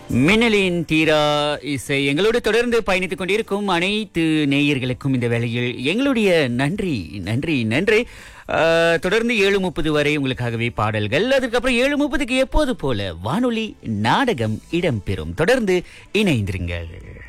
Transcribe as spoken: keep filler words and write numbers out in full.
மின்னலின் தீரா இசை எங்களோடு தொடர்ந்து பயணித்துக் கொண்டிருக்கும் அனைத்து நேயர்களுக்கும் இந்த வேளையில் எங்களுடைய நன்றி நன்றி நன்றி ஆஹ், தொடர்ந்து ஏழு முப்பது வரை உங்களுக்காகவே பாடல்கள், அதுக்கப்புறம் ஏழு முப்பதுக்கு எப்போது போல வானொலி நாடகம் இடம்பெறும். தொடர்ந்து இணைந்திருங்கள்.